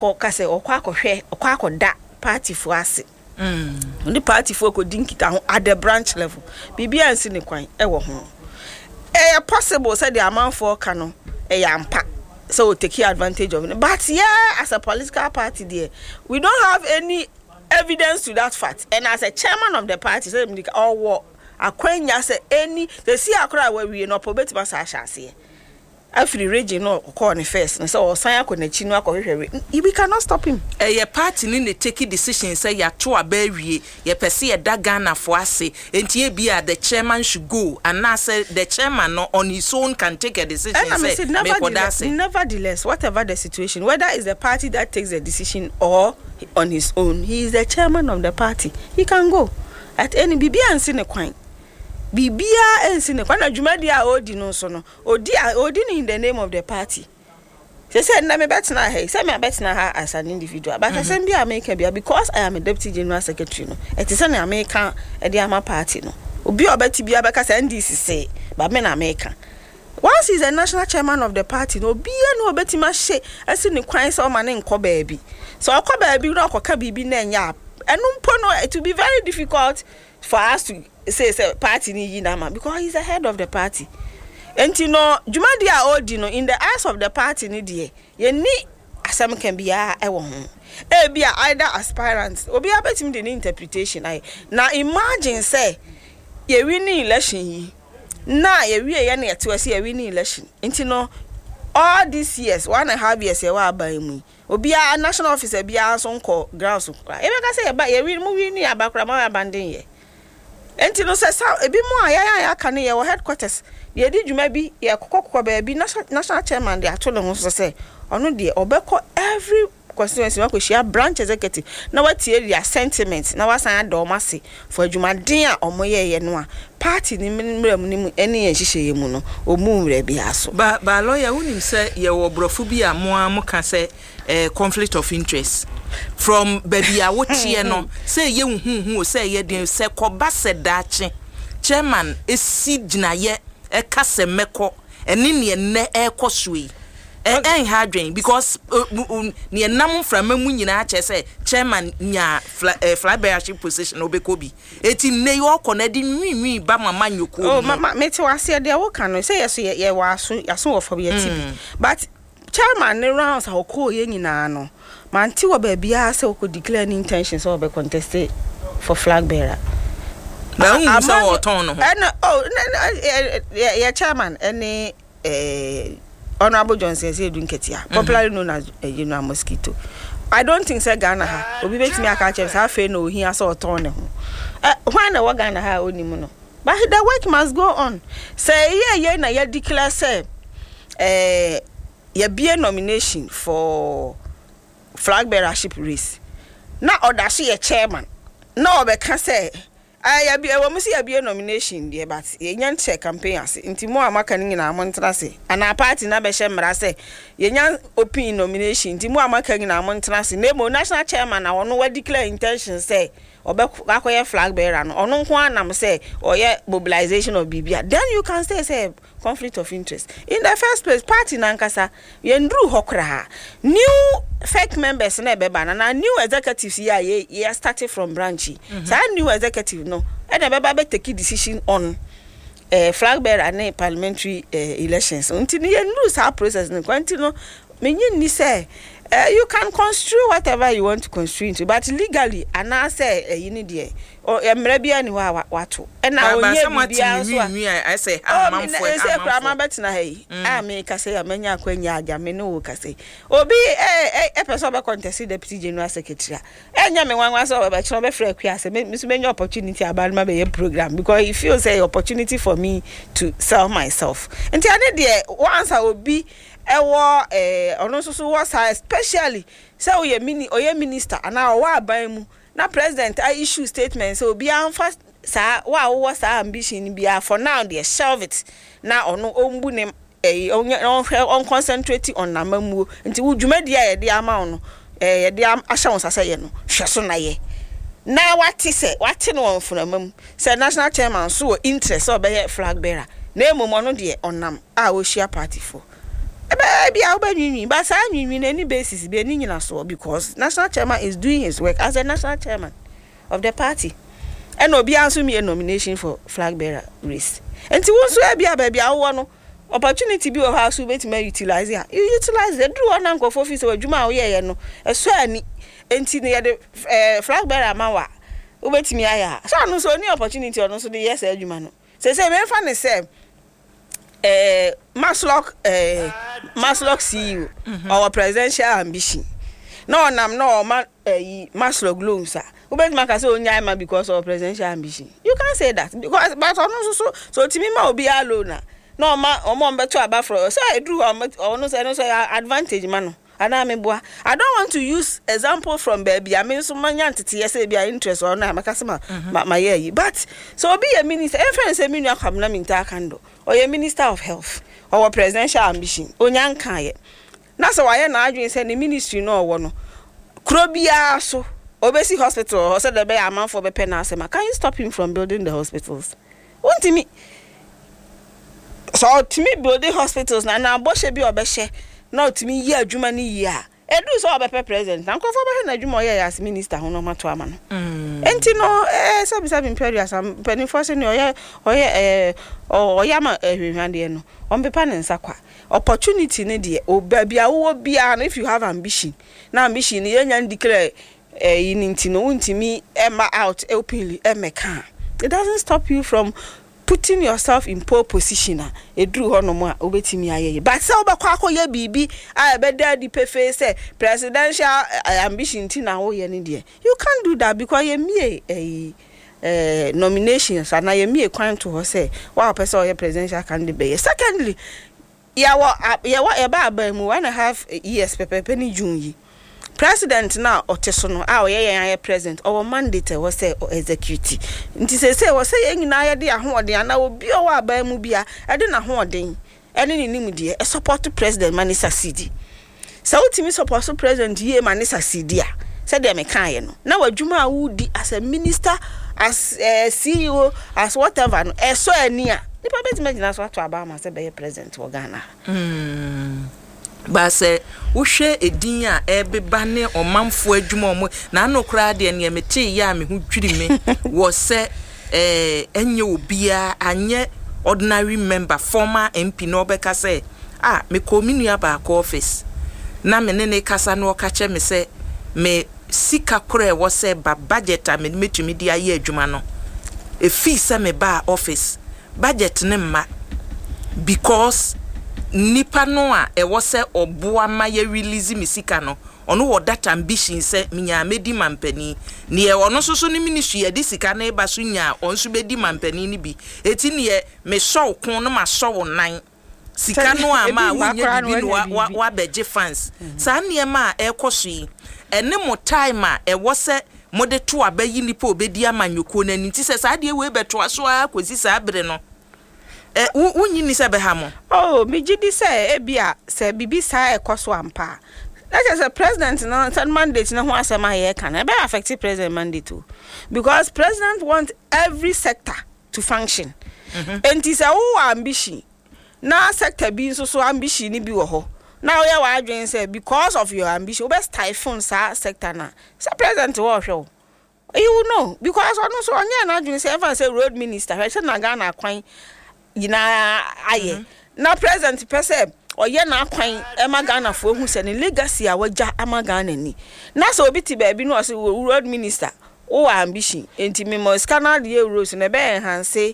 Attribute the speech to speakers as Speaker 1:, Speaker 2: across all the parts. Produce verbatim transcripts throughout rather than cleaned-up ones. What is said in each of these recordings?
Speaker 1: ko kase okwa akɔhwɛ okwa akɔda party fo ase mm the party fo ko dinkita ho at the branch level bibia ansi ne kwan e wo ho e possible say the amount for ka no e yampa so take advantage of it. But yeah, as a political party there, we don't have any evidence to that fact. And as a chairman of the party, say all what akwenya say any they see akra where we no probate basa say afri region no call on first so osan akọ na chi no akọ we cannot stop him.
Speaker 2: Eh your party ni ne take decision say ya to abawie ye pese ye da Ghana for ase enti e bia the chairman should go and now say the chairman no on his own can take a decision
Speaker 1: and say, say nevertheless, nevertheless whatever the situation, whether it's the party that takes the decision or on his own, he is the chairman of the party, he can go at any bibia ansi ne kwan bibia ensi ne kwana dwumadi a odi no so no odi odi in the name of the party. They said na me betina hey say me betina ha as an individual but I say bia America bia because I am a deputy general secretary no it is an American e dey ama party no obi obeti bia beka say N D C say but me na America once he's a national chairman of the party no bia no obeti ma hye esi ne kwan say o ma ne nkọ baabi so okọ baabi no okoka bibi na enya enu mpo no it will be very difficult for us to say say party ni yinama because he's the head of the party. And you know, Jumadi a odi no in the eyes of the party ni die. Ye ni asem can be a e wo ho. E bia either aspirants obi abetim the interpretation ai. Now imagine say ye winning election yi. Na ye wie ye na ye to say ye winning election. Enti no all these years one and a half years ye wa aban mu. Obi a national officer bia so nko grounds kra. E be ka say ye ba ye win mu winning abakra ma abandon ye. Enti no say ebi mu a ya ya ka ne ye wo headquarters ye di dwuma bi ye kokokoko ba bi national chairman de ato le ho so say ono de obekọ every constituency ma ko share branch executive na watie their sentiment na wasan adomase for dwuma den a omo ye ye no a party ni mram ni mu eni ye hihye ye mu no omu mra bi aso
Speaker 2: ba ba lawyer unim say ye wo brofo bi a mo am ka say eh conflict of interest from baby a wotie no say ye hu hu say ye den say koba sedache chairman esi gina ye e kase meko eni ne ne e kosui e en hadwen because ne nam frama mu nyina che say chairman nya flag bearership position obekobi eti ne yo konadi nwinwi ba mama nyoko
Speaker 1: oh mama meti wase de wo kan no say yeso ye waso yaso wo for ye tibi but chairman ne rounds ha ko ye nyina no manti wo ba bia say wo declare any intentions or be contest for flag bearer.
Speaker 2: Ba hu say wo ton no.
Speaker 1: And oh yeah chairman any eh Honorable Johnson say Dunketia popularly known as uh, you know mosquito. I don't think say Ghana ha obi betimi aka chem say afa no ohia say oton ne ho. Eh when na Ghana ha onimu no. But the work must go on. Say yeah yeah na ye declare say eh ye be nomination for flag bearership race. Na order she a chairman. Na obeka say I be a see a be nomination there, but ye nyan check campaign as inti mo amaka ni na amontra se and a party na be shemra se ye nyan open nomination inti mo amaka ni na amontra se na mo national chairman na ono we declare intention say obekoye flag bearer no ono nko anam say oye mobilization of bibia, then you can say say conflict of interest. In the first place party nankasa ye ndru hokra new fake members na beba na new executives here ye, ye started from branchy mm-hmm. So new executive no and beba be take decision on uh, flag bearer and parliamentary uh, elections until ye ndru sa process no kwanti no menyin ni say Uh, you can construe whatever you want to construe into, but legally, and I say, uh, you need it. Or maybe anyone what to. And now,
Speaker 2: I say, I'm
Speaker 1: for a better. Hey, I make a say a mania quenya, Jamino, Cassay. Or be a person of contest, deputy general secretary. And Yaman was over by Chombe Frequias, Miss Many opportunity about my program because it feels a opportunity for me to sell myself. And the other day, once I will be. Ewo eh ono so so was especially say we mini oye minister and now wa ban mu na president I issue statement so be anfa sa wa wo sa ambition be for now they shelve it na ono ombu ne eh on concentrate on namamu nti wudwumadi ya de ama ono eh ye de ahya won sasa ye no hweso na ye na wati se wati no wonfunamam say national chairman so interest so be flag bearer na emom ono de onam a wo share party for Maybe I'll be but I mean any basis be any so because national chairman is doing his work as a national chairman of the party. And no be answer me a nomination for flag bearer race. And to also be a baby, I want opportunity be of house to utilize it. You utilize the do one uncle for office or Juma, yeah, no, a swear and see the flag bearer mawa. Ubet me, I so I know so any opportunity or no so the yes, Jumano. Say, say, very funny, say. Uh, Maslock, uh, Maslock C E O, mm-hmm. Our presidential ambition. No, I'm no man, uh, Maslock gloom, sir. Who bet Maka so nyama because of presidential ambition? You can't say that because, but also so so to me, ma be alone. No, ma, or mom better about for so I do or no say no say advantage, man. And I mean, I don't want to use example from baby. I mean, so many entities yes, be interest or not. My customer, my year, but so be a minister. Everyone say me no come na minta kando. Or a minister of health or presidential ambition onyan kan na so why na adwen say the ministry no wo krobia so obesi hospital or say the be amount for be pen asema. Can you stop him from building the hospitals? Want me so to me building hospitals na na bo she bi obehye na to me ye adwuma ni ye a edu so obepe president na nkofo be na adwuma ye as minister ho no mato ama no enti no eh sabi sabi imperial am penny force ni oye oye eh oyama ehwehwande no ombepa ne nsakwa opportunity ne de o bia wo bia if you have ambition na ambition ye nya declare eh yinti no untimi emma out openly emeka it doesn't stop you from putting yourself in pole position e dru ho no mo a obetimi aye but say obekwa akoye bibi a be daddy pefe say presidential uh, ambition ti na wo ye ne de you can't do that because ye me eh uh, nominations and I me kwan to her say wa person or presidential candidate. Secondly, ya wa ya wa e ba ba mu one and a half years pepe penny June president now oteso no a oye yan president our mandate was say executive nti say say was say nyina ya de ahoden ana obi o wa ba mu bia e de na hoden ene ni nim de e support president mani succeed so ultimate support president ye mani succeed a say dem me kan ye no na wadwuma a wudi as a minister as uh, C E O as whatever no e so ani a nipa beti magina so ato aba ma say be president wo Ghana
Speaker 2: mm ba se wo hwe edin a ebeba ne omamfo adwuma omo na anokra de ne mete ya me hu dwiri me wo se eh enye obia anye ordinary member former M P no beka say ah me kominu ba ko office na me ne ne kasa no ka che me se me sika kore wo se ba budget a me metumi dia ye adwuma no e fi se me ba office budget ne ma because nipa no a e wo se oboa ma ye release me sika no ono wo that ambition se minya medi mampani ne e ono soso ne ministry e di sika na e ba so nya onso bedi mampani ni bi eti ne e me show kon no ma show nan sika no ama wonya bibi no wa wa beje fans sa ne ma e koso yi ene mo time a e wo se mode to abayi nipa obedi amanyoko na nti se sa de we beto aso a kosi sa abre no eh wunyi ni se be ha mo
Speaker 1: oh mi gidi se e bia se bibi sa e koso ampa that is a president no third mandate na ho asema ye kan e be affect president mandate too because president want every sector to function and is a ambition na sector bi so so ambition ni bi wo ho now you are doing say because of your ambition we stifle sa sector na say president wo hwe you know because ono so onye na doing say ever say road minister say na Ghana kwan yina aye na president person oye na kwan e ma Ghana fo hu say ne legacy a waja ama Ghana ni na so obi ti ba bi no say road minister o ambition enti me mo scanner the roads na be enhance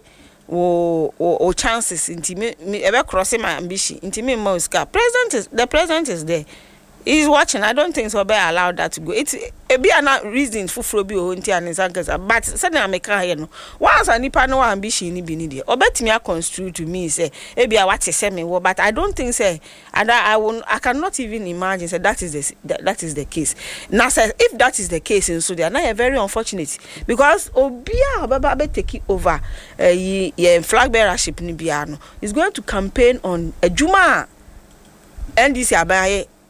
Speaker 1: o o chances inti me ebe crossing my ambition inti me mo ska president is the president is there he's watching. I don't think so be allowed that to go it's e be ana reason for bi o nti anisankasa but say na me kan here no once ani pa no ambition ni bi ni there obetimi a construe to me say e be a what say me wo but I don't think say and I, I will I cannot even imagine say that is the that, that is the case now say if that is the case in Sudan now very unfortunate because obia obaba be take over uh, ye, ye flag bearership ni bia no is going to campaign on adwuma N D C abaye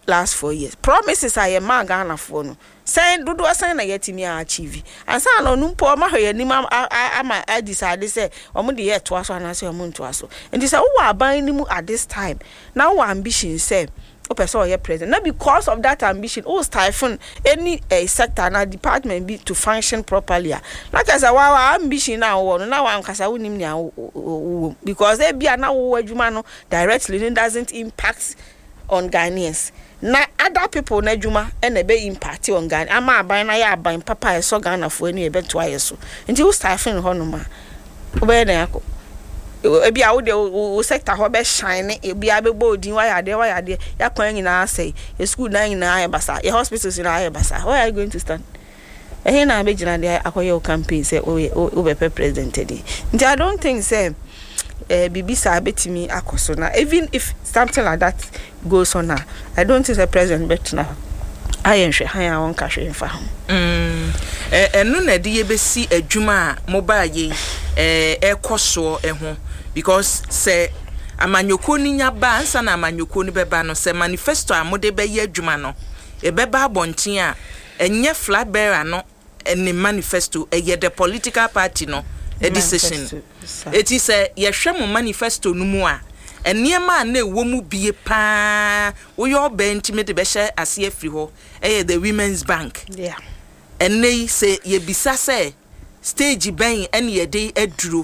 Speaker 1: last four years promises are ma Ghana for no say do do sign na yetimi achieve and say no numpo ma hwe anim ama I decide say omo de ye to aso na say omo nto aso and say wo aban ni mu at this time now our ambition say o person or president not because of that ambition o stifle any uh, sector na department be to function properly not as our ambition now one now am kasa wonim nia because e bia na wo adwuma no directly it doesn't impact on Ghanaians na other people na adwuma e na be impact on Ghana ama aban na ya aban papa e so Ghana fo ani e beto ayeso nti wo stifle ho no ma obe na yakọ ebi a wo de wo sector ho be shine ebi a be bodin wa ya de wa ya de ya kwan nyina say e school na nyina ya basa e hospitals na ya basa where are you going to stand eh na be jina de akoye campaign say o o be president dey nti I don't think say eh bibi sa betimi akoso na even if something like that goes on now I don't think the president bet na ayenhwe han a won ka hwe fa ho
Speaker 2: mm eh enu na de ye besi adwuma a mobile ye eh ekoso eho because say amanyoko ni nya ba ansa na amanyoko ni beba no say manifesto a mode be ye adwuma no e beba abonten a enye flag bearer no eni manifesto e ye the political party no a decision it is a ye hwe mo manifesto no mu a eniema na ewo mu bie pa wo yo ba ntimede be hye ase afri ho e the Women's Bank
Speaker 1: yeah
Speaker 2: ennei say ye bisa say stage ben ene ye de aduro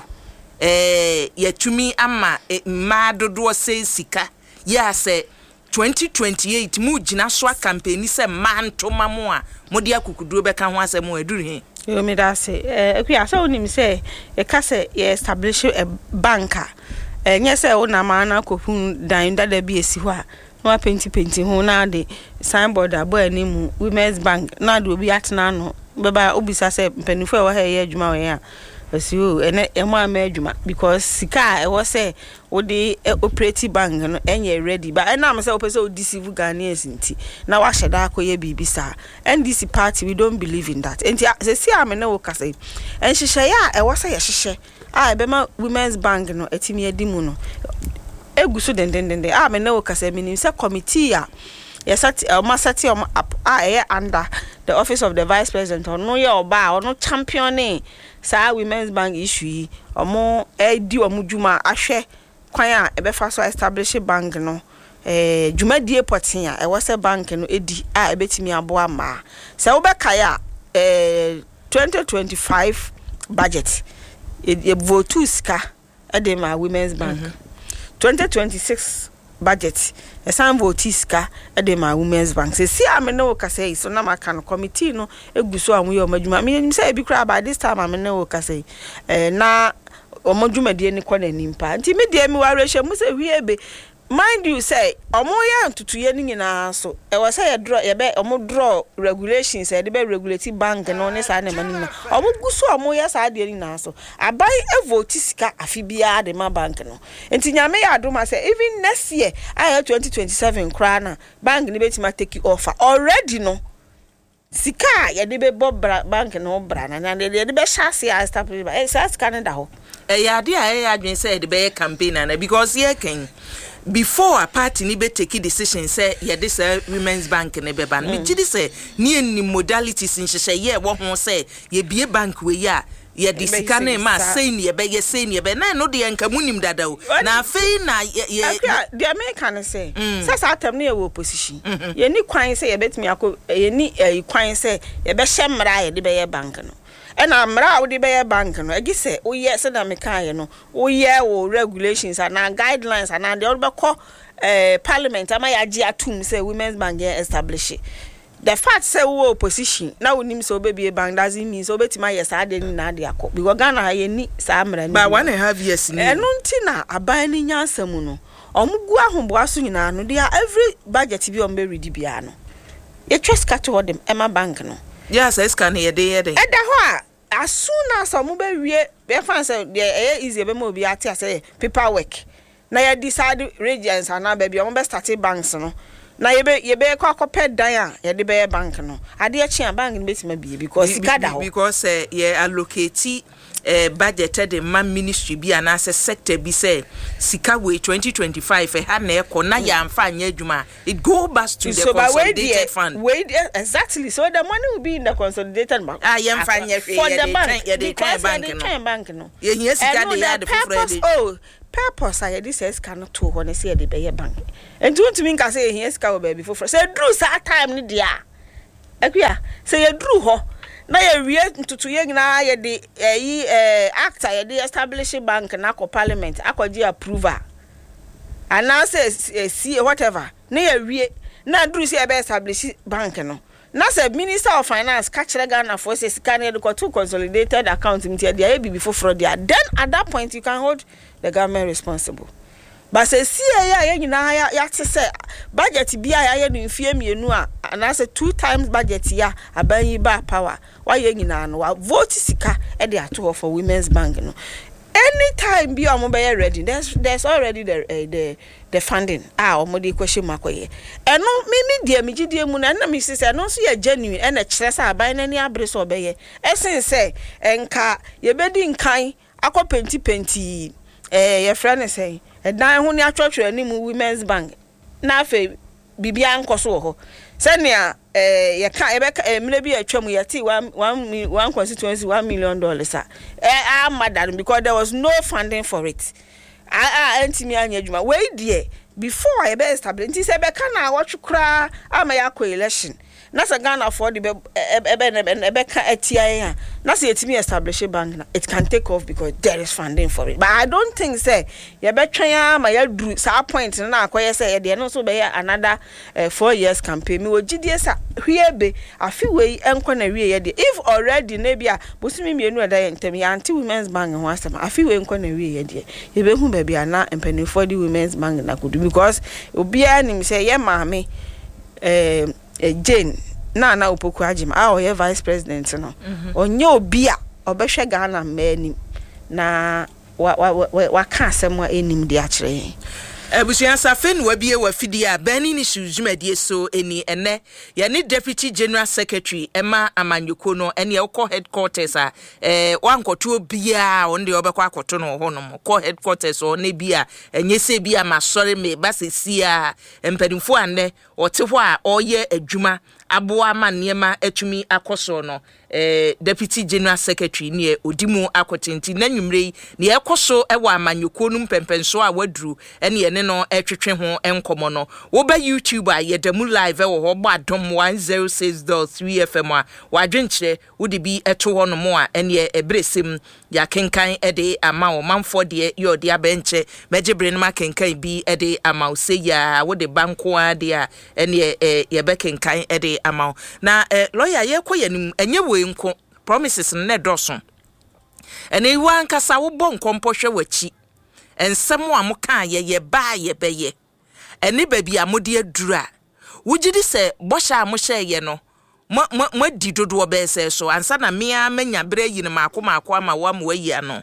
Speaker 2: eh yatumi ama ma dodo say sika ya say twenty twenty-eight mu gina so campaign say man to mamo a mode akukuduro beka ho asem aduru he
Speaker 1: yo me da say eh akua say onim say e ka say ye establish a banker eh nye say wo na ma na kokun dan dada bi esi ho a no penti penti ho na de signboard abo animu Women's Bank na de obi atena no beba obisa say mpanifo e wo ha ye adwuma we ya asiwo ene emo ama adwuma because sika e wo say wo de operate bank no enye ready but ena am say wo pese wo deceive Ghanaians nti na wa hyeda akoye bibisa N D C party we don't believe in that enti say see am na wo ka say en hihye ya e wo say ye hihye ah be ma Women's Bank no etimi adimu no eguso den den den ah me na wo ka say minim say committee a yes at o sati o ah under the office of the vice president or no ye oba or no championing sa Women's Bank issue omo e di omo djuma ahwe kwan a e be fa so establish bank no eh djuma die potin a e wo se bank no edi a e betimi abo ama se wo be kai a eh twenty twenty-five budget e vote ska e de ma Women's Bank mm -hmm. twenty twenty-six budget e san vote ska e de ma Women's Bank se si am na wo ka say so na maka no committee no eguso amu ye omadwuma me nim say bi kra by this time am na wo ka say eh na omadwuma de ni kwa na nimpa nti me de mi ware hye mu say hwie be mind you say omo ya ntutuye ni nyina so e wo say ye draw ye be omo draw regulations e de be regulate bank no ne sa na manima omo guso omo ya sa de ni na so abai e vote sika afibia de ma bank no enti nyame ya adoma say even next year I twenty twenty-seven kra na bank ni betima take offer already no sika ye de be bob bank no bra na na de de be chase ya establish ba e sa Canada ho
Speaker 2: e ya de a e adwen say de be campaign na because ye can before a party ni be take decision say ye this uh, Women's Bank ne be ban me gidi say ni ni modalities nhye ye wo ho say ye bie bank we ya ye di sika na ma say ni ye be ye say ni ye be na no de nka munim dada o na afei na ye
Speaker 1: the American say say sa atem na ye wo opposition ye ni kwan say ye betimi akọ ye ni kwan say ye be hye mra ye de be ye bank no ena mra wo de be bank no agi se wo ye se na me kan no wo ye wo regulations and guidelines and they all be call eh parliament ama ya gi atum say Women's Bank ye establish the fact say wo opposition na wonim so be bank doesn't mean so betima yes ade ni na ade akọ because Ghana ye ni sa mra ni
Speaker 2: ba one and a half years ni
Speaker 1: enu nti na aban ni nyansam no omugu ahombo aso nyina no dia every budget bi on be ready bia no ye trust cut to them ema bank no
Speaker 2: yes I scan here dey here dey
Speaker 1: eda ho a as soon as omo be wie be fan say dey easy be mo bi ati say paperwork na ya decide regions ana ba bi omo be start banks no na ye be ye be kwa akopɛ dan a ye de be bank no ade a chia bank no betima bi because gada ho
Speaker 2: because uh, ye allocate eh budgeted the man ministry bi and as a sector bi say sika we twenty twenty-five eh ha na ekọ na ya amfa anya adwuma it go back to the
Speaker 1: so
Speaker 2: consolidated fund
Speaker 1: wait exactly so the money will be in the consolidated bank
Speaker 2: ah ya amfa anya
Speaker 1: for the bank
Speaker 2: ya dey kind bank no
Speaker 1: bank no
Speaker 2: ye hia sika dey ya the for
Speaker 1: oh purpose I this says cannot to when say dey be bank and don't mean ka say hia sika wo be for say drew that time ni dia akua say you drew ho na ye wie ntutu ye nyina ye de eyi eh actor ye de establish bank na ko parliament akwaji approval and now say see whatever na ye wie na duru say be establish bank no na say minister of finance catch the Ghana for say scan the two consolidated account in there dey be before there then at that point you can hold the government responsible but say see ya ya nyina ya ya te say budget bia ya ya no mfie mienu a na say two times budget ya aban yi ba power why ya nyina no wa vote sika e dey ato for women's bank no anytime bi omo be ready there's there's already the uh, the the funding ah omo dey question makoye eno me me dia me gidie mu na na me say no so ya genuine e na kire say aban na ni abre so obeye esen say enka ye bedi nkan akopenti penti eh ye friend say edan ho ni atwotwe ani mu women's bank na afa bibia nkoso ho senia eh ye ka e be emle bi atwam ye ti one one constituency one million dollars ah eh madam because there was no funding for it ah ah antimi anya adwuma we die before e be establish nti se be ka na watwukra ama ya ko election na se Ghana for the be e be ka atia yan na se etimi establish bank na it can take off because there is funding for it but I don't think say ye be twan ama ya duru sa point na akoye say ye de no so be another uh, four years campaign me ogidie sa hwiebe afi we enko na wie ye de if already na bia bosimi mienu eda ye ntem ya anti women's bank ho asem afi we enko na wie ye de ye be hu ba bia na empany for the women's bank na kudu because obia nim say ye maame eh Jane na na opoku agima ah oye vice president no onye obi a obehwe Ghana mani na wa wa wa ka asem wa enim de akire
Speaker 2: Ebusuan safen wa bie wa fidi a bani ni shujumadie so eni ene ya ni deputy general secretary Emma Amanyoko no ene ekọ headquarters a eh wankoto bia onde obekọ akoto no ho no ko headquarters o ne bia enye se bia masori me basesi a empadimfo ane ote ho a oye adwuma aboa ma niema atumi akoso no eh deputy general secretary ne odimu akotenti na nwumre ne ekoso ewo Amanyoko no mpempenso a waduru ene ene no etwetwe ho enkomo no wo ba YouTube a yedamu live e wo ho ba dom one oh six point three F M a wadwenkyere wo de bi eto ho no mo a ene ebresem ya kenkan e de ama wo manfo de yo de abenche mejebre no makenkan bi e de ama wo se ya wo de banko a de a ene ye be kenkan e de ama na lawyer ye koyanim enye we nko promises ne doso ene iwa nkasa wo bo nkompohwe wachi ensem a mo kan ye ye ba ye beye ene ba bia mo de adura wugidi se bosha a mo hye ye no mo mo di dodo be se so ansa na me a manya bra yi ne mako mako ama wa mo wayi ano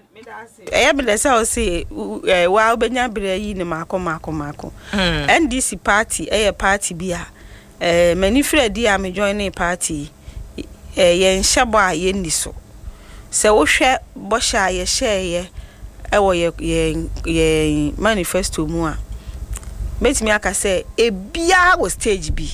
Speaker 1: eh be le se o se wa obenya bra yi ne mako mako mako N D C party eh party bia eh many fredi am join party eh ye nhabo a ye ni so se wo hwe bosha ye hye ye ewo ye ye manifesto mu a metimi aka say e bia wo stage bi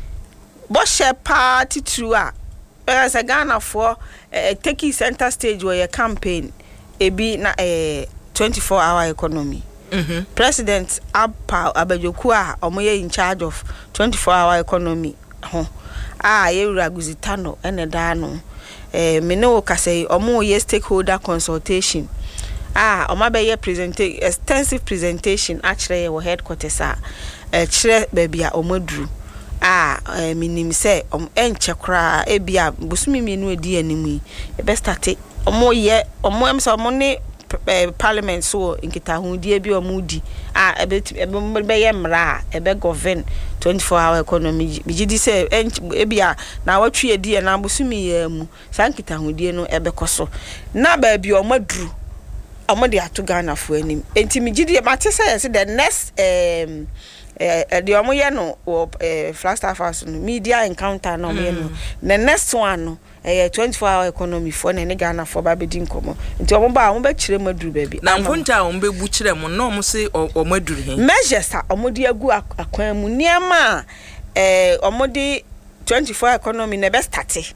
Speaker 1: bosha party through a as a Ghana for taking center stage where your campaign e bi na eh twenty-four hour economy. Mm-hmm. President Abpa Abajoku a omoye in charge of twenty-four hour economy ho ah yewura guzitano ene da no eh me no ka say omo ye stakeholder consultation ah omabe presentation extensive presentation actually your headquarters a eh kire bebia omoduru ah minim say om enche kra e bia bosumi mienu edi animu e be start omo ye omo em so omo ne parliament so nkita hu die bi omudi ah ebe be ye mra ebe govern twenty-four hour economy bigidi say e bia na watwe edi na bosumi ye mu sankita hu die no ebe koso na ba bi omaduru omo de ato Ghana fo anim enti migidi mate say the next um eh the omo ye no eh Flagstaff House no media encounter no me no the next one no eh twenty-four hour economy for na ne Ghana for ba be di nkomo nti omo ba omo be kire maduru baby
Speaker 2: na nkonta omo be bu kire mo no omo se omo aduru he
Speaker 1: measures a omo di agu akwan mu niam eh omo di twenty-four hour economy na be start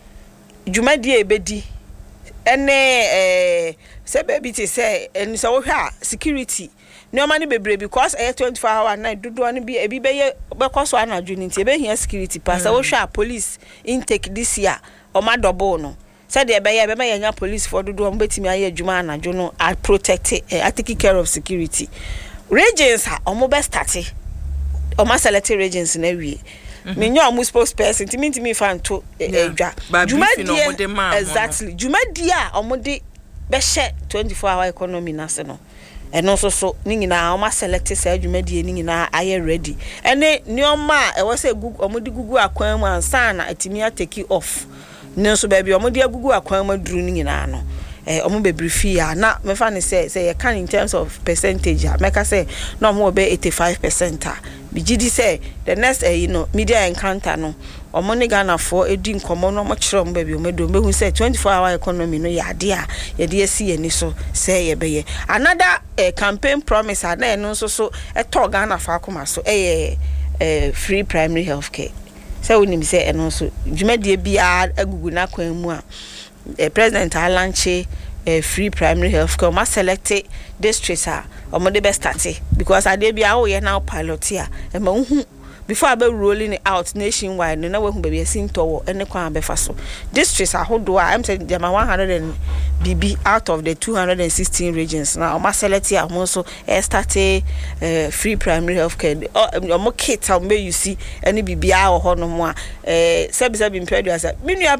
Speaker 1: juma di ebedi ene eh se baby ti say en so wo hwa security no money bebre because eh twenty-four hour night dodo no bi ebi be ye be koso anadwo nti ebe hia security pass wo hwa police intake this year o ma double no said e be ye be ma yanya police for dodo mo betimi aye adwuma anadwo no I protect eh, I take care of security regions ha o mo be start o ma select regions na wie me nyo mo spokesperson ti minti mi fan to edwa juma die exactly juma die a o mo de be she twenty-four hour economy na se no eno so so ni nyina o ma select say adwuma die ni nyina aye ready ene nioma e wo say gugu o mo di gugu akwan mu ansa na atimi atake off ne so ba bi o mo di gugu akwan mu duru ni nyina no eh o mo be briefy ya na me fa ne say say you can in terms of percentage a make say no mo be eighty-five percent a bi gidi say the next uh, you know media encounter no o mo ne Ghana for edi nkomo no mo kire mo ba bi o medo mehu say twenty-four hour economy no ya de a ye de asi ani so say ye be ye another uh, campaign promise na eno so so e to Ghana fa akoma so eh uh, free primary health care say we say eno so dwumadie bia agugu na kwan mu a uh, President Alanche uh, free primary health care ma select districts a omo de be start because ade bia wo ye now pilot here e ma hu before I be rolling it out nationwide no na we hu be sin towo ene kwan be fa so districts ahodo a I'm saying dem one hundred and B B out of the two hundred sixteen regions now omo select here omo so e start uh, free primary health care omo kit am be you see any B B a ho no mo a eh sebi sebi impedu asa minua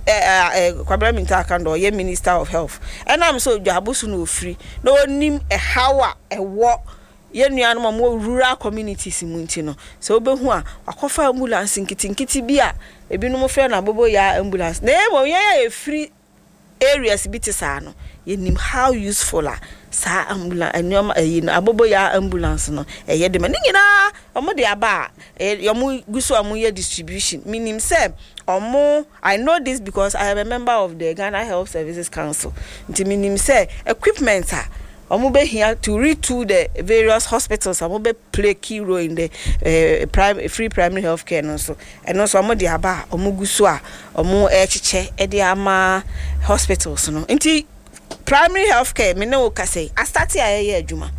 Speaker 1: eh eh kwabra minta kando ye minister of health and am so dwabusu no free no onim e hawa e wo ye nuanu mo rural communities mu nti no so obehu a akofa ambulance nkitinkiti bia ebi no mo frɛ na bobo ya ambulance na e mo ye ye free areas bitisa no ye nim how useful a sa ambulance anyoma yi no abobo ya ambulance no e ye de ma nyina omo de aba e mo guso amu ye distribution minim say omo I know this because I am a member of the Ghana Health Services Council nti minim say equipment a omo be here to retool the various hospitals omo be play key role in the uh, prime free primary health care no so and also omo de aba omo guso a omo e chiche e de ama hospitals no nti primary health care me no ka say I start aye adwuma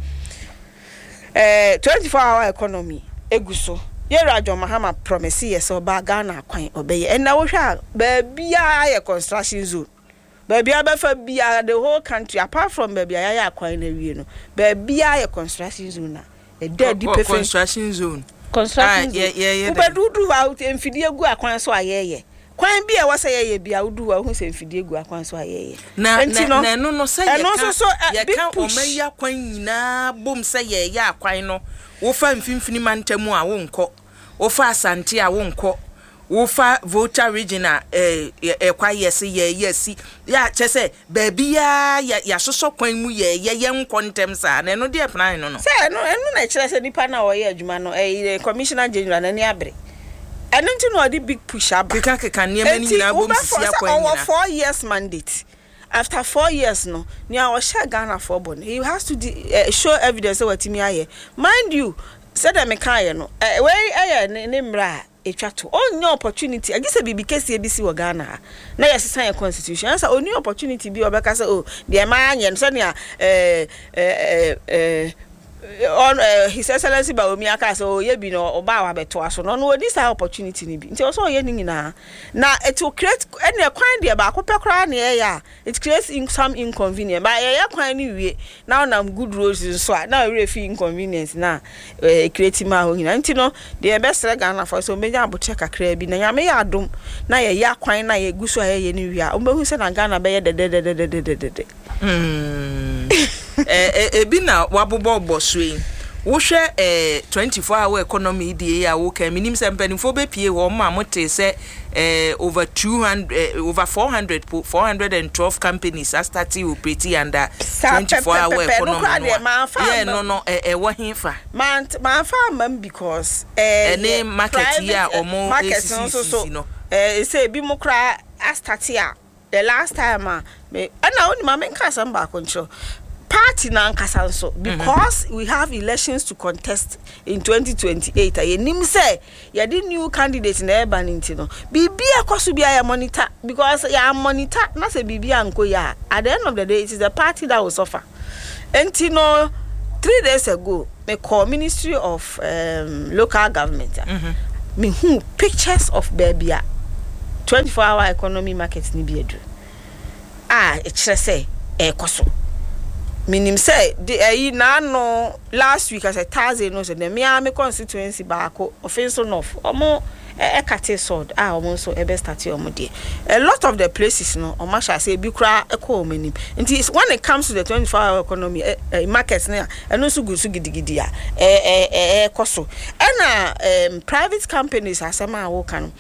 Speaker 1: eh twenty-four hour economy eguso ye Rajon Mahama promise yes oba Ghana kwan obeye and na wo hwa ba bia ye construction zone ba bia ba fa bia the whole country apart from ba bia ya kwan na wie no ba bia ye construction zone na e dead perfect
Speaker 2: construction zone
Speaker 1: construction
Speaker 2: yeah yeah yeah
Speaker 1: ba dudu ha emfidie gu akwan so ayeye kwan bia wo say ye bia udu wa hu se emfidie gu akwan so ayeye
Speaker 2: na na no no say ye
Speaker 1: kan so
Speaker 2: ye kan o meya kwan nyina bom say ye ya kwan no wo fa mfimfini mantamu a wo nko wo fa asante a wo nko wo fa Volta regional eh eh kwa yesi ye yesi ya chese baby ya ya soso kwan mu ye ye ye nkontem sa na no de plan no no
Speaker 1: say no eno na kire se nipa na wo ye adwuma no eh commissioner general na ni abre eno nti no di big push up
Speaker 2: keka keka niam ni na bom sisia kwan
Speaker 1: nyina four years mandate after four years no ni a wo sha Ghana for born he has to uh, show evidence what me aye mind you said that me kan no eh we aye ne mra etwato onye opportunity agise bibi kesi ebisi wo Ghana na yesesa ye constitution ansa only opportunity bi obeka say oh de ma anye so ne eh eh eh on his excellency ba omi aka so ye bi no oba wa beto aso no no this opportunity ni bi nti so ye ni nyina na it will create any kwan de ba akopɛ kra na ye ya it creates in some inconvenience ba ye kwan ni wie now na good roads so na we feel inconvenience na create ma ho nyina nti no de be sere Ghana for so meja aboche kakra bi na nyame ya adom na ye ya kwan na ye guso ye ye ni wie a obehu se na Ghana be ye de de de de de de
Speaker 2: mm eh eh bi na wabobo boswe wo hwe eh twenty-four hour economy die ya wo ka minim se mpanimfo be pie wo ma mote se eh over two hundred uh, over four hundred four hundred twelve companies are starting operating under twenty-four hour economy yeah no no eh eh wo hinfa
Speaker 1: man man fa man because eh
Speaker 2: any market here omo
Speaker 1: market so so eh say bi mo kra I start here the last time uh, me and now only mama nka some back control party na nkasa nso because mm-hmm. we have elections to contest in twenty twenty-eight aye nim say ya the new candidate na eba nti no bibia kwaso bia ya monitor because ya monitor na say bibia nko ya at the end of the day it is the party that will suffer. Enti no three days ago me call Ministry of um, Local Government mm-hmm. me who pictures of babia twenty-four hour economy market ni bi edu ah e kire say e kwaso minim say the eh na no last week as a Thursday no so the me am constituency baako offenso north omo e kate sword ah omo so e be start omo de a lot of the places no omo sha say bi kura e ko omanim nti when it comes to the twenty-four hour economy eh, eh, markets na eno so gusu gidigidi a eh eh eh koso na um, private companies asema wo kan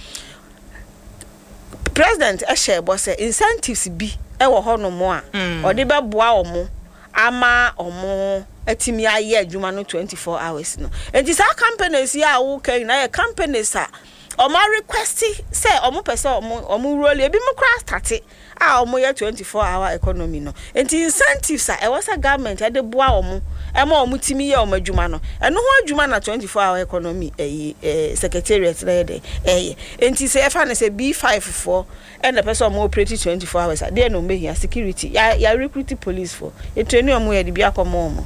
Speaker 1: president e share bo say incentives bi e wo ho no mo a odi be boa omo ama omo atimi aye adwuma no twenty-four hours no enti sa companies ya wo kan na companies a omo request say omo pese omo omo role ebi mo crash start a omo ye twenty-four hour economy no enti incentives a e was a government e de boa omo e ma omo timi ye omo adwuma no eno ho adwuma na twenty-four hour economy eh secretariat na de eh enti say e fa na say B five four and the person mo operate twenty-four hours there no me here security ya ya recruit police for e train omo ye de bia komo omo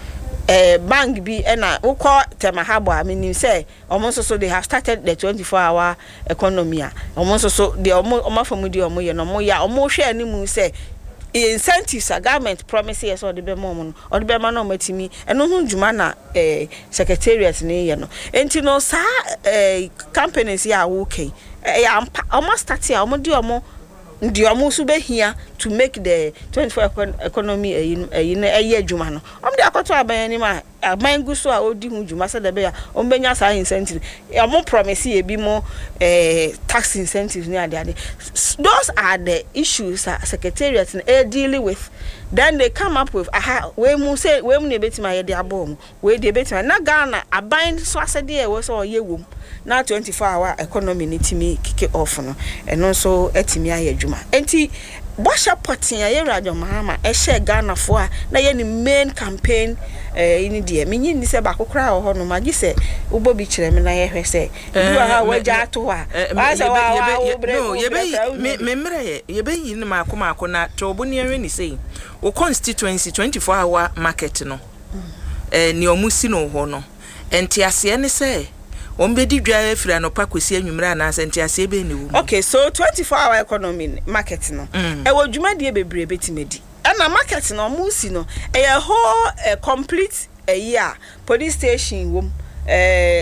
Speaker 1: eh bank bi e na ukọ temahabo a menim say omo so so they have started the twenty-four hour economy a omo so so the omo omo famudi omo ye no mo ya omo hwe animu say incentives a government promises or the be mom or the be man no matimi eno hu djuma na eh secretariat ne ye no enti no sa eh companies ya wo okay eh omo start ya omo di omo ndi omo so be hia to make the twenty-four economy eh eh djuma no omo de akoto aban ni ma aban guso a odi hu djuma se de be ya omo benya sa incentive omo promise e bi mo eh tax incentives ni ade ade those are the issues uh, secretariat are dealing with. Then they come up with aha we mu say we mu na betima ye de abom we de betima na Ghana aban so asede e wo so ye wom na twenty-four hour economy ni timi kick off no eno so etimi aye adwuma enti Bosha Potin ya radio Mahama e share Ghana for na ye ni main campaign eh ini die menyi ni se ba kokra ho no magi se ubo bi kire me na ye hwe se du ha waja ato a ba se wa no ye be me me mre ye be yi ni makoma akona to obo ni hwe ni sei o constituency twenty-four hour market no eh ni omusi no ho no enti ase ne se ombedi dwa afira no pakwesi anwumra na asenti ase be ne wu. Okay, so twenty-four hour economy market no e wo dwumadie bebre betimedi na market no musi no e ye whole uh, complete a year police station wom eh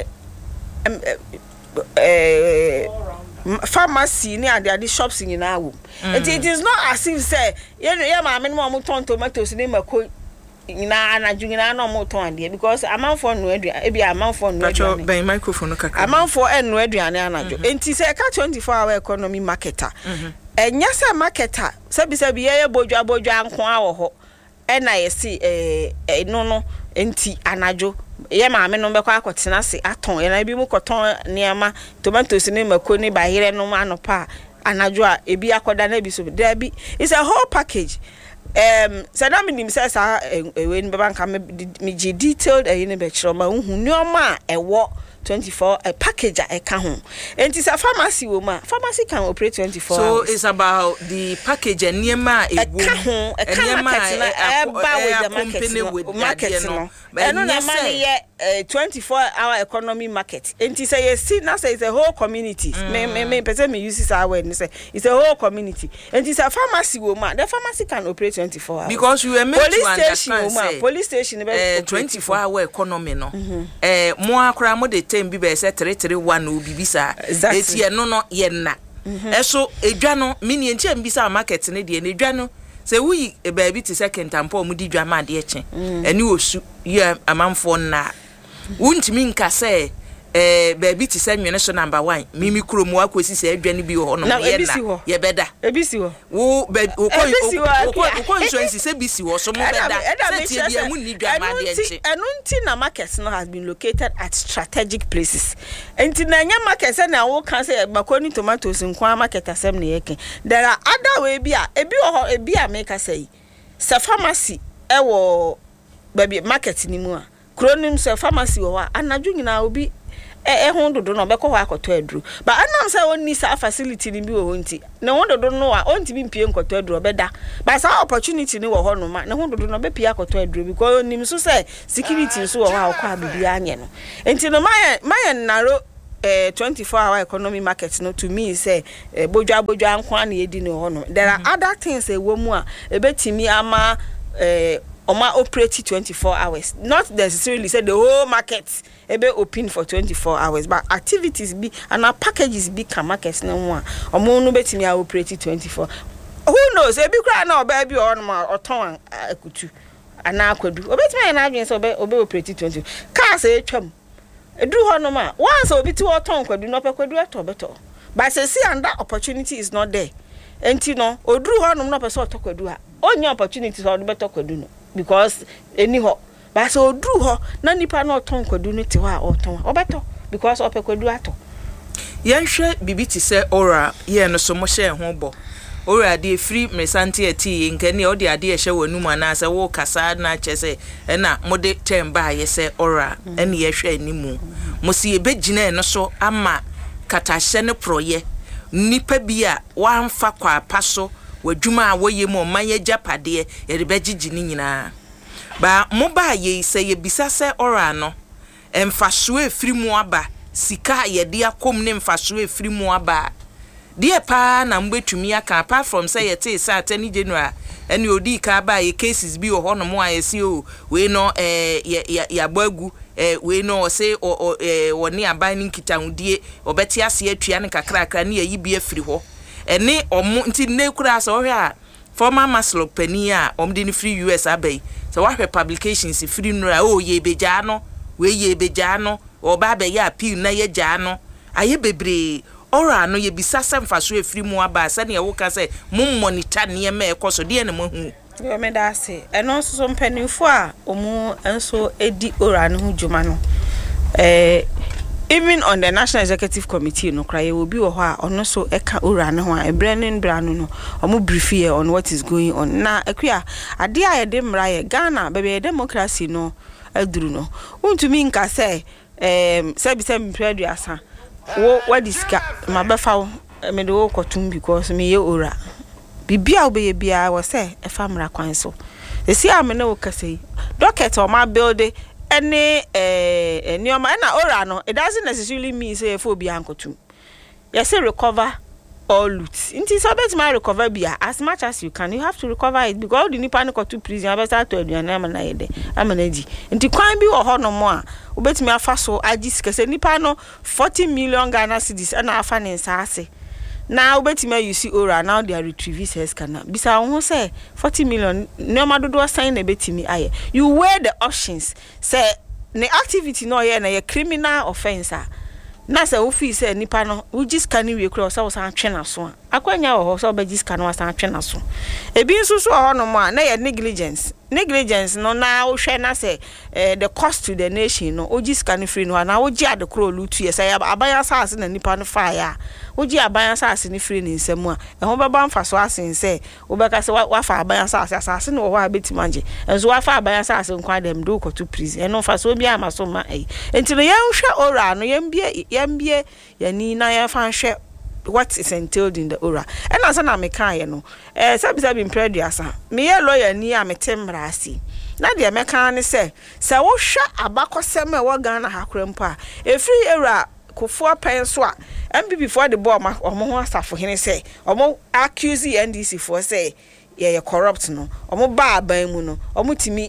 Speaker 1: eh pharmacy ni ade ade shops nyina wom. It, it is not as if say ye ye ma me no mo ton tomatoes ni mako ina anaju ina no mo ton ade because amanfo no adua e bia amanfo no adua
Speaker 2: ben microphone kakra
Speaker 1: amanfo eno aduane anaju enti se ka twenty-four hour economy marketer enya se marketer se bi se bi ye bodwa bodwa nko awo ho e na ye si eh no no enti anaju ye ma me no be kwa akotena se aton e na bi mu koton niama tomatoes ni makoni ba hire no anopa anaju a ebi akoda na bi so there be it's a whole package. Um, so na minim say sa we ni banka me gi detailed e ni be kiro ma hu nyoma e wo twenty-four a package e ka ho enti sa pharmacy wo ma pharmacy can operate twenty-four
Speaker 2: so
Speaker 1: hours.
Speaker 2: It's about the package and niema e
Speaker 1: wo ka ho e ka market na e ba with the market market no eno na ma ye twenty-four hour economy market enti say you see na say it's a whole community mm. me me me person me use our word say it's a whole community enti sa pharmacy wo ma the pharmacy can operate twenty-four hours
Speaker 2: because you were meant
Speaker 1: police
Speaker 2: to understand
Speaker 1: say police station be
Speaker 2: twenty-four hour economy no eh mo akra mo de tem bi be say three three one o bibisa eti e no no ye na eso edwa no mini enti ambisa market ne de na edwa no se wi e ba bi ti second tampo mu di dwa ma de eche eni osu ye amanfo na wuntimi nka se eh baby ti say nwene so number one mimi kuro mu akosi say adwane bi ho no ye na ye beda
Speaker 1: ebisi ho
Speaker 2: wo wo ko ko insurance say bisi ho so mo beda say tie bia mu ni dwa ma de enche
Speaker 1: eno nti na market no has been located at strategic places enti na nya market say na wo kan say makoni tomatoes nkwa market asem na yeke there are other way bi a ebi ho ebi a make say sa pharmacy e wo baby market ni mu a kronim sa pharmacy wo a anadwo nyina obi eh ho dodo no be ko ho akoto aduru but anam say won ni sa facility ni bi wo nti na ho dodo no a onti bi mpie nkoto aduru obeda but sa opportunity ni wo ho no ma na ho dodo no be pie akoto aduru because onim so say security so wo ha akwa abibia anye no enti no my my naro eh twenty-four hour economy market no to me say eh, bodwa bodwa nkwa na yedi no ho no there are other things e wo mu a e betimi ama eh Oma operate twenty-four hours. Not necessarily say the whole market ebe open for twenty-four hours, but activities be and our packages be can markets no one. Omo no betimi a operate twenty-four. Who knows? Ebi kra na oba bi or ma oton akutu. Ana akwadu. Obetimi na adwen say oba oba operate twenty. Cars e twam. Edu ho no ma. Once obi ti oton kwadu no pekwadu eto beto. But say see and that opportunity is not there. Enti no oduru ho no no person otokwadu a. Onye opportunity so do beto kwadu no. Because any ho but so do ho na nipa na oton kwadu no ti ho a oton obeto because opekwadu ato
Speaker 2: yenhwe bibiti se ora ye no so mo hye ho bo ora de free mesante ati nkani o de ade hye wanu ma na se wo kasa na chese na mo de temba ye se ora ene ye hwe animu mo si ebegina no so ama katahye ne proye nipa bia wamfa kwa paso wadwuma a woye mo manye japade ye de begigi ni nyina ba mo ba ye se ye bisa se ora no emfaso efiri mu aba sika ye de akom ne mfaso efiri mu aba de pa na mbetumi aka apart from say ye te sa atani general ene odi ka ba ye cases bi ho no mo ayesi o we no eh ya ya bagu eh we no say o eh woni aban ni nkitahudie obeti ase atua ne kakra kakra ne yi bi afiri ho ene omo nti ne kura so hwe a former maslo pani a omde ni free U S abai so wahwe publications free nura o ye beja no we ye beja no oba be ya appeal na ye ja no aye bebre ora no ye bisasa mfaso efiri mu aba se ne wo ka se mum monitor ne me ekoso de ne mo hu
Speaker 1: yo me da se eno so mpanimfo a omu enso edi ora no hu djuma no eh even on the National Executive Committee no cry will be ho a ono so eka ora no ho a ebrenin brano no omo brief here on what is going on na akua ade a ye de mra ye Ghana bebe democracy no aduru no untumi nka se em se bi se mpredu asa wo wadiska mabefa wo me de wo kotum because me ye ora bibia obeye bia wo se e famra kwan so e si amene wo kase docket o ma build any eh nioma na ora no it doesn't necessarily mean say for bia nkotum you say recover all loot inti so bet my recover bia as much as you can you have to recover it because all the nipa no kotu prison abesa to aduana ma na yede amanaji inti kwan bi wo ho no mo a obetimi afa so agis kase nipa no forty million Ghana cedis na afa ne nsaase na obetimi you see ora now they are retrieving says kana bisa won say forty million no ma dodo sign na betimi aye you weigh the options say the activity no ye na ye criminal offense na say wo fi say nipa no wo gis kan we kro so san twe na so akwanya wo so be gis kan wa san twe na so ebi nso so ho no mo na ye negligence negligence no na wo hwe na say eh, the cost to the nation no o gis kan free no na wo gi ade kro lutu ye say abaya saase na nipa no fa ya wo gi abaya saase ni free ni nsem a e ho beba mfa so asen say wo beka say wa fa abaya saase saase no wo ha betimanje enso wa fa abaya saase nkwa dem do ko to prison e no fa so bi ama so ma e enti no ye hwe ora no ye mbie ye mbie ye ni na ye fa hwe what is entailed in the ora and as na me kan ye no eh sabi sabi impredu asa me ye lawyer ni a metemra asi na de me kan ne se se wo hwa abakosem e wo Ghana hakura mpa e free era kofo pen so a M P before the ball ma omo ho asafo hene se omo accuse N D C for say ye ye corrupt no omo ba aban mu no omo timi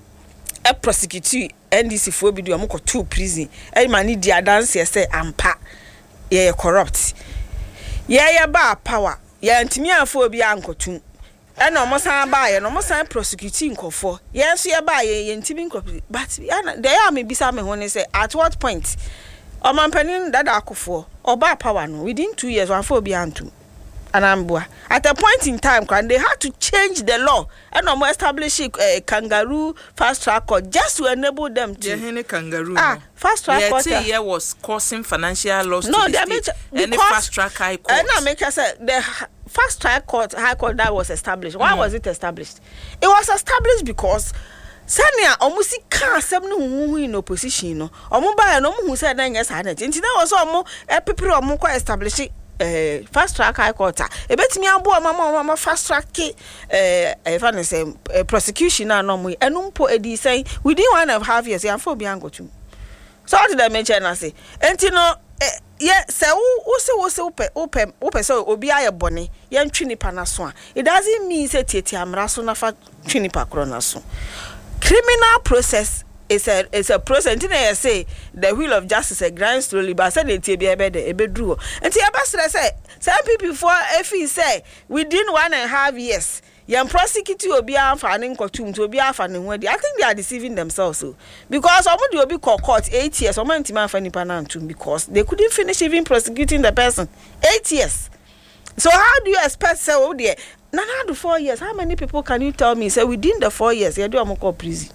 Speaker 1: e prosecute N D C for bi do omo ko to prison e ma ni dia dance say ampa ye ye corrupt ye ye ba power ye ntimi afo bi ankotum e na omo san ba ye no omo san prosecute nkofo ye so ye ba ye ye ntimi nkofo but there am bisa me ho ne say at what point Omampanin Dada Akufo, Oba power no, within two years, one for Biantu. Anambua. At a point in time, they had to change the law and um, establish a uh, kangaroo fast track court just to enable them to.
Speaker 2: Yeah, kangaroo.
Speaker 1: Ah, fast track court.
Speaker 2: Yeah, year was causing financial loss.
Speaker 1: No,
Speaker 2: to
Speaker 1: they
Speaker 2: the state.
Speaker 1: Because,
Speaker 2: Any fast track high court.
Speaker 1: And I make I say the fast track court high court that was established. Why mm. was it established? It was established because Sanya almost can't seven who in opposition. No, or mobile no who said then yes, I didn't. And there was almost a people or more establishing. Uh, fast track high court. E betimi abo mama mama fast track eh uh, if I say uh, prosecution na no mo enum po edi say within one and a half years ya for bi angotu. So what did I mention I say? Enti no eh, yeah say wo se wo se ope ope ope say obi aye bone ye ntwi nipa na so a it doesn't mean say tete amra so na fa twi nipa kro na so. Criminal process It's a it's a process. Until I say the wheel of justice a grind slowly, but I said it be a better a bit drew. And see, I say some people for if he say within one and a half years, young prosecutor will be finding courtroom to be finding where I think they are deceiving themselves. So because somebody will be called court eight years, or man finding panantum because they couldn't finish even prosecuting the person eight years. So how do you expect say oh dear? Nana do four years. How many people can you tell me say within the four years you do a call prison?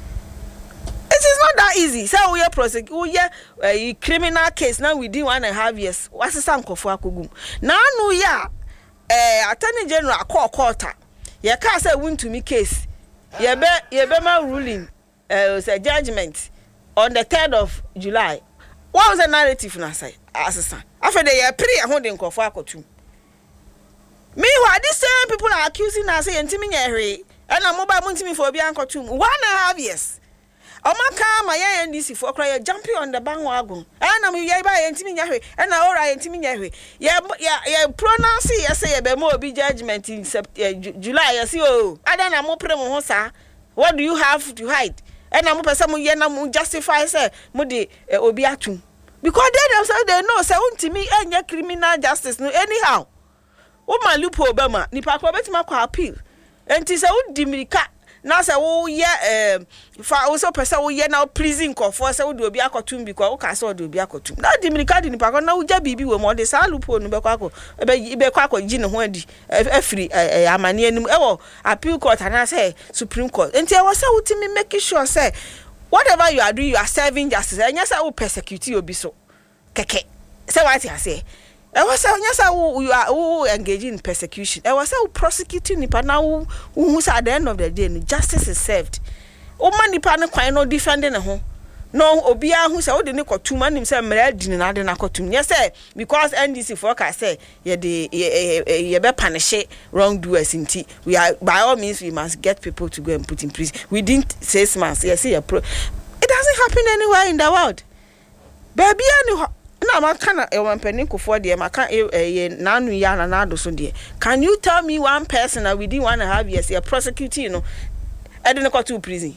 Speaker 1: It is not that easy. Say we are prosecute, we are a criminal case now within one and a half years. What's the sanko for akugum? Now no ya, eh, Attorney General call quarter. You can't say win to me case. You be you be my ruling. Uh, was a judgment on the third of July. What was the narrative na say? Assistant. After they are pretty holding for akotum. Meanwhile, these same people are accusing us saying Timmy Henry and a mobile muntimi for Biancotum. One and a half years. Omaka my N D C for cry jumping on the bandwagon. And I'm here by Antimi Yahweh, and I alright Antimi Yahweh. Yeah, yeah, yeah, pronounce it, say a more be judgment in July. I see, oh, I don't know more premosa. What do you have to hide? And I'm up some Yanam justify, say, Mudi Obiatum. Because they themselves they know, say, to me, and your criminal justice, no, anyhow. What my loophole, Bama, Nipako Betimako appeal. And tis a wood dimika. Now say oh yeah um for also person oh yeah now prison ko for say do obi akotum because o ka say do obi akotum na di mirika di nipa ko na wo ja bibi we mo de sa lupo no be kwa ko be be kwa ko gi ne ho adi afiri amane anim e wo appeal court and say supreme court enti e wo say utimi make sure say whatever you are doing you are serving justice and yes I will persecute obi so keke say what I say I was saying, yes, you are engaging in persecution. I was saying, prosecuting Nipa now, who's at the end of the day, justice is served. Oh, man, Nipa no quite no defending a home. No, Obia, who said, oh, the Nico two man himself, married in another Nakotum. Yes, sir, because N D C forecast say, yeah, the ye be punish wrongdoers in tea. We are, by all means, we must get people to go and put in prison. Within six months, yes, see a pro. It doesn't happen anywhere in the world. Baby, I na makana e wampani kofo de maka e nanu ya na na do so de can you tell me one person that within one and a half years you prosecute you know e de go to prison